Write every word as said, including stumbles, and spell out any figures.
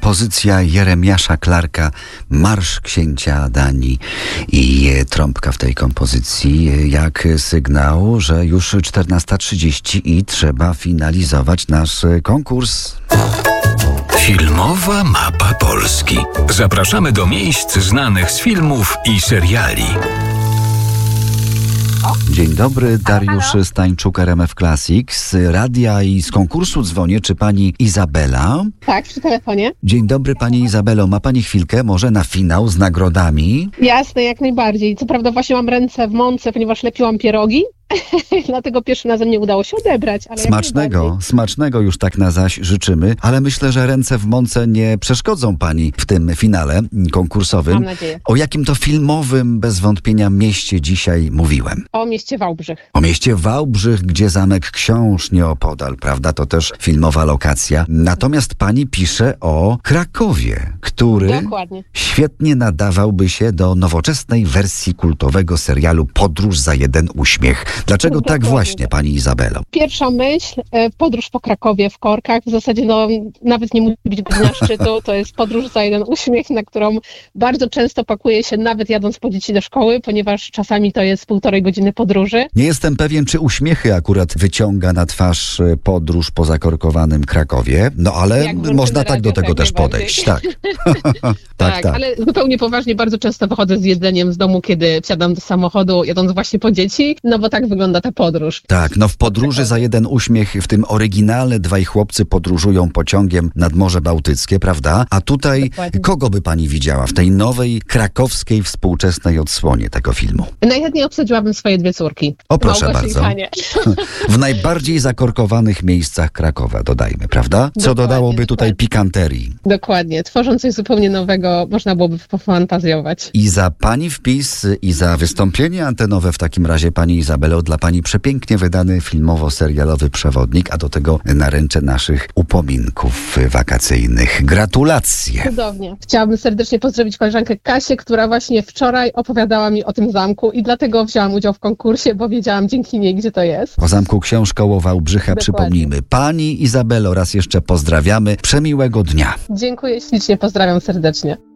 kompozycja Jeremiasza Clarka, Marsz Księcia Danii i trąbka w tej kompozycji jak sygnał, że już czternasta trzydzieści i trzeba finalizować nasz konkurs. Filmowa mapa Polski. Zapraszamy do miejsc znanych z filmów i seriali. Dzień dobry, Dariusz Stańczuk, R M F Classic. Z radia i z konkursu dzwonię. Czy pani Izabela? Tak, przy telefonie. Dzień dobry, pani Izabelo. Ma pani chwilkę może na finał z nagrodami? Jasne, jak najbardziej. Co prawda właśnie mam ręce w mące, ponieważ lepiłam pierogi. Dlatego pierwszym razem nie udało się odebrać. Ale smacznego, smacznego już tak na zaś życzymy, ale myślę, że ręce w mące nie przeszkodzą pani w tym finale konkursowym. Mam nadzieję. O jakim to filmowym, bez wątpienia, mieście dzisiaj mówiłem? O mieście Wałbrzych. O mieście Wałbrzych, gdzie Zamek Książ nieopodal, prawda? To też filmowa lokacja. Natomiast pani pisze o Krakowie, który Dokładnie. świetnie nadawałby się do nowoczesnej wersji kultowego serialu Podróż za jeden uśmiech. Dlaczego tak Dokładnie. właśnie, pani Izabelo? Pierwsza myśl, e, podróż po Krakowie w korkach. W zasadzie no, nawet nie musi być godzina szczytu. To jest podróż za jeden uśmiech, na którą bardzo często pakuje się, nawet jadąc po dzieci do szkoły, ponieważ czasami to jest półtorej godziny podróży. Nie jestem pewien, czy uśmiechy akurat wyciąga na twarz podróż po zakorkowanym Krakowie, no ale Jak można tak do tego jak też podejść. Tak. tak, tak, tak. Ale zupełnie poważnie, bardzo często wychodzę z jedzeniem z domu, kiedy wsiadam do samochodu, jadąc właśnie po dzieci, no bo tak wygląda ta podróż. Tak, no w Podróży za jeden uśmiech, w tym oryginale dwaj chłopcy podróżują pociągiem nad Morze Bałtyckie, prawda? A tutaj Dokładnie. Kogo by pani widziała w tej nowej, krakowskiej, współczesnej odsłonie tego filmu? Najchętniej obsadziłabym swoje dwie córki. O, proszę Małgosię bardzo. i Hanię. W najbardziej zakorkowanych miejscach Krakowa, dodajmy, prawda? Co Dokładnie, dodałoby tutaj dokładnie. pikanterii. Dokładnie. Tworząc coś zupełnie nowego, można byłoby pofantazjować. I za pani wpis i za wystąpienie antenowe w takim razie, pani Izabelo, dla pani przepięknie wydany filmowo-serialowy przewodnik, a do tego naręcze naszych upominków wakacyjnych. Gratulacje! Cudownie. Chciałabym serdecznie pozdrowić koleżankę Kasię, która właśnie wczoraj opowiadała mi o tym zamku i dlatego wzięłam udział w konkursie, bo wiedziałam dzięki niej, gdzie to jest. O Zamku Książ koło Wałbrzycha Dokładnie. przypomnijmy. Pani Izabelo, raz jeszcze pozdrawiamy. Przemiłego dnia. Dziękuję ślicznie, pozdrawiam serdecznie.